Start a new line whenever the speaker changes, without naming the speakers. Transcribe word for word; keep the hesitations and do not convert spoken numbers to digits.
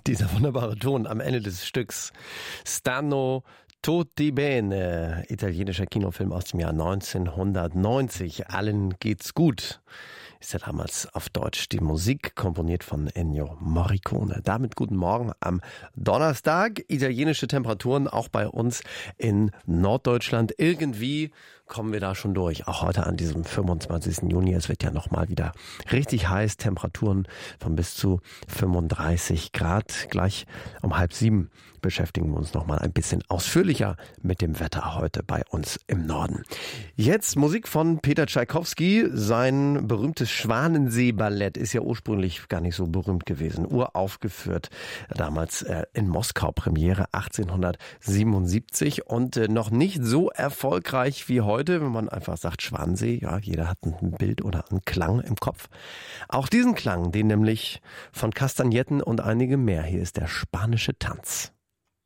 Dieser wunderbare Ton am Ende des Stücks. Stanno tutti bene, italienischer Kinofilm aus dem Jahr neunzehnhundertneunzig. Allen geht's gut. Ist ja damals auf Deutsch die Musik, komponiert von Ennio Morricone. Damit guten Morgen am Donnerstag. Italienische Temperaturen auch bei uns in Norddeutschland. Irgendwie kommen wir da schon durch. Auch heute an diesem fünfundzwanzigsten Juni. Es wird ja nochmal wieder richtig heiß. Temperaturen von bis zu fünfunddreißig Grad. Gleich um halb sieben beschäftigen wir uns nochmal ein bisschen ausführlicher mit dem Wetter heute bei uns im Norden. Jetzt Musik von Peter Tschaikowski. Sein berühmtes Schwanensee-Ballett ist ja ursprünglich gar nicht so berühmt gewesen. Uraufgeführt damals äh, in Moskau, Premiere achtzehnhundertsiebenundsiebzig und äh, noch nicht so erfolgreich wie heute, wenn man einfach sagt Schwanensee. Ja, jeder hat ein Bild oder einen Klang im Kopf. Auch diesen Klang, den nämlich von Kastagnetten und einigem mehr. Hier ist der spanische Tanz.